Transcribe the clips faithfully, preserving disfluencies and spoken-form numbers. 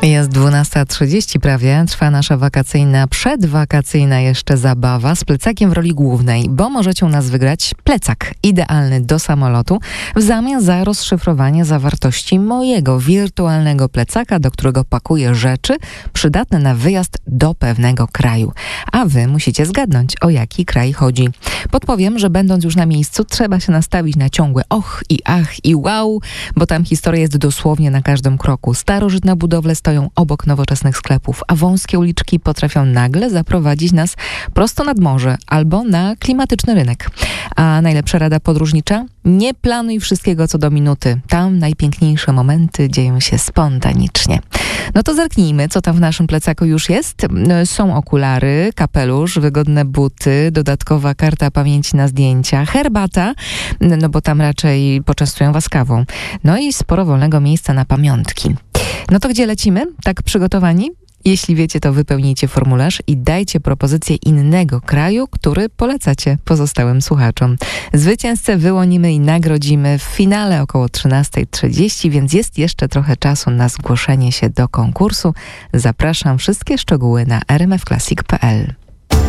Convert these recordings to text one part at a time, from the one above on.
Jest dwunasta trzydzieści prawie, trwa nasza wakacyjna, przedwakacyjna jeszcze zabawa z plecakiem w roli głównej, bo możecie u nas wygrać plecak idealny do samolotu w zamian za rozszyfrowanie zawartości mojego wirtualnego plecaka, do którego pakuję rzeczy przydatne na wyjazd do pewnego kraju. A wy musicie zgadnąć, o jaki kraj chodzi. Podpowiem, że będąc już na miejscu, trzeba się nastawić na ciągłe och i ach i wow, bo tam historia jest dosłownie na każdym kroku. Starożytne budowle stoją obok nowoczesnych sklepów, a wąskie uliczki potrafią nagle zaprowadzić nas prosto nad morze albo na klimatyczny rynek. A najlepsza rada podróżnicza? Nie planuj wszystkiego co do minuty. Tam najpiękniejsze momenty dzieją się spontanicznie. No to zerknijmy, co tam w naszym plecaku już jest. Są okulary, kapelusz, wygodne buty, dodatkowa karta pamięci na zdjęcia, herbata, no bo tam raczej poczęstują was kawą. No i sporo wolnego miejsca na pamiątki. No to gdzie lecimy? Tak przygotowani? Jeśli wiecie, to wypełnijcie formularz i dajcie propozycję innego kraju, który polecacie pozostałym słuchaczom. Zwycięzcę wyłonimy i nagrodzimy w finale około trzynasta trzydzieści, więc jest jeszcze trochę czasu na zgłoszenie się do konkursu. Zapraszam, wszystkie szczegóły na r m f classic kropka p l.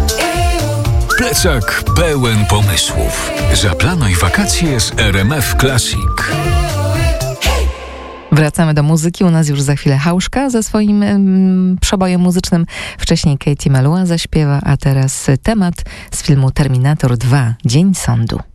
Plecak pełen pomysłów. Zaplanuj wakacje z R M F Classic. Wracamy do muzyki. U nas już za chwilę Hauszka ze swoim mm, przebojem muzycznym. Wcześniej Katie Melua zaśpiewa, a teraz temat z filmu Terminator dwa. Dzień sądu.